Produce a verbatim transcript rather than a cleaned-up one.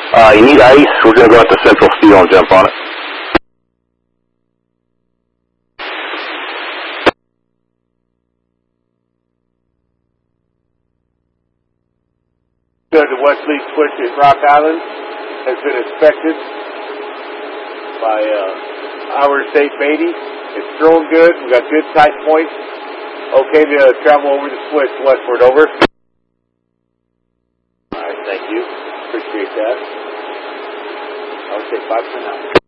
Uh, you need ice. We're going to go out to Central Steel and jump on it. The Wesley switch at Rock Island has been inspected by uh, our State Beatty. It's throwing good. We got good tight points. Okay to travel over the switch westward. Over. All right, thank you. Appreciate that. I'll say five for now.